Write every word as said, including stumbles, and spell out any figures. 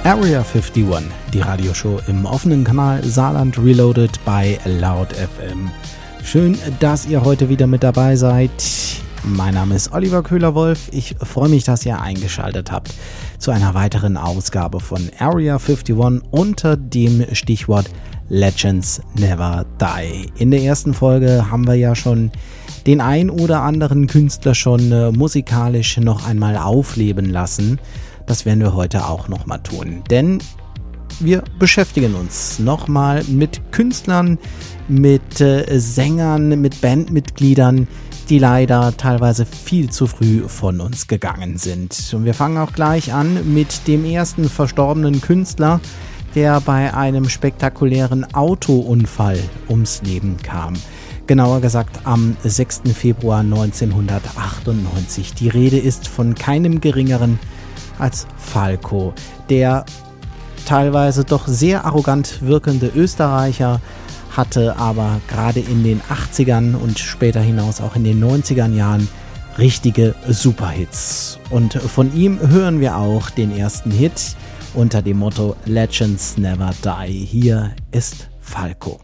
Area einundfünfzig, die Radioshow im offenen Kanal Saarland Reloaded bei Loud F M. Schön, dass ihr heute wieder mit dabei seid. Mein Name ist Oliver Köhler-Wolf. Ich freue mich, dass ihr eingeschaltet habt zu einer weiteren Ausgabe von Area einundfünfzig unter dem Stichwort Legends Never Die. In der ersten Folge haben wir ja schon den ein oder anderen Künstler schon äh, musikalisch noch einmal aufleben lassen. Das werden wir heute auch nochmal tun, denn wir beschäftigen uns nochmal mit Künstlern, mit äh, Sängern, mit Bandmitgliedern, die leider teilweise viel zu früh von uns gegangen sind. Und wir fangen auch gleich an mit dem ersten verstorbenen Künstler, der bei einem spektakulären Autounfall ums Leben kam. Genauer gesagt am sechsten Februar neunzehnhundertachtundneunzig. Die Rede ist von keinem geringeren als Falco, der teilweise doch sehr arrogant wirkende Österreicher, hatte aber gerade in den achtzigern und später hinaus auch in den neunzigern Jahren richtige Superhits. Und von ihm hören wir auch den ersten Hit unter dem Motto Legends Never Die. Hier ist Falco.